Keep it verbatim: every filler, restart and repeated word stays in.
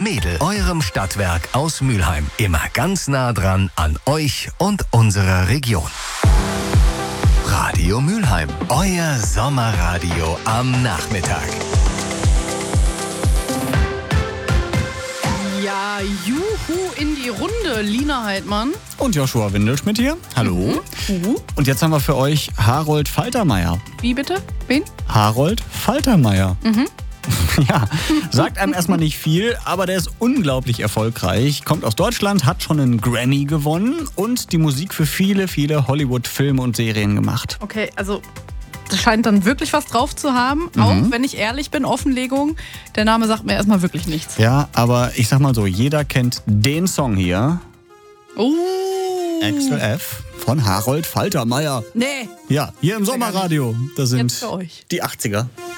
Mädel, eurem Stadtwerk aus Mülheim. Immer ganz nah dran an euch und unserer Region. Radio Mülheim, euer Sommerradio am Nachmittag. Ja, juhu in die Runde, Lina Heidmann. Und Joshua Windelschmidt hier. Hallo. Mhm. Uh. Und jetzt haben wir für euch Harold Faltermeier. Wie bitte? Wen? Harold Faltermeier. Mhm. Ja, sagt einem erstmal nicht viel, aber der ist unglaublich erfolgreich. Kommt aus Deutschland, hat schon einen Grammy gewonnen und die Musik für viele, viele Hollywood-Filme und Serien gemacht. Okay, also das scheint dann wirklich was drauf zu haben. Mhm. Auch wenn ich ehrlich bin, Offenlegung. Der Name sagt mir erstmal wirklich nichts. Ja, aber ich sag mal so, jeder kennt den Song hier. Oh. Axel F. von Harold Faltermeier. Nee. Ja, hier im Sommerradio. Das sind Jetzt für euch. die achtziger.